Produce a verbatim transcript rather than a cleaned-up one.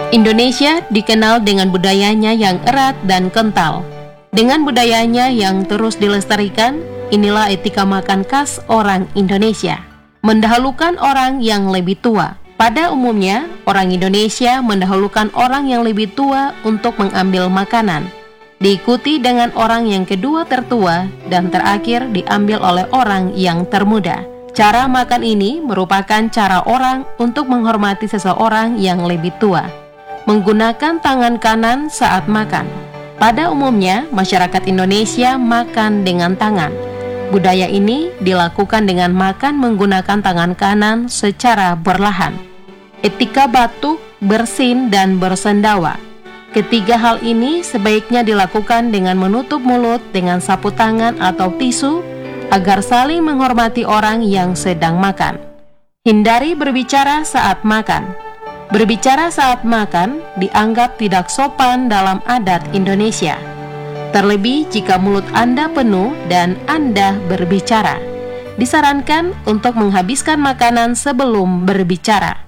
Indonesia dikenal dengan budayanya yang erat dan kental. Dengan budayanya yang terus dilestarikan, inilah etika makan khas orang Indonesia. Mendahulukan orang yang lebih tua. Pada umumnya, orang Indonesia mendahulukan orang yang lebih tua untuk mengambil makanan, diikuti dengan orang yang kedua tertua, dan terakhir diambil oleh orang yang termuda. Cara makan ini merupakan cara orang untuk menghormati seseorang yang lebih tua. Menggunakan tangan kanan saat makan. Pada umumnya, masyarakat Indonesia makan dengan tangan. Budaya ini dilakukan dengan makan menggunakan tangan kanan secara berlahan. Etika batuk, bersin, dan bersendawa. Ketiga hal ini sebaiknya dilakukan dengan menutup mulut dengan sapu tangan atau tisu agar saling menghormati orang yang sedang makan. Hindari berbicara saat makan. Berbicara saat makan dianggap tidak sopan dalam adat Indonesia. Terlebih jika mulut Anda penuh dan Anda berbicara. Disarankan untuk menghabiskan makanan sebelum berbicara.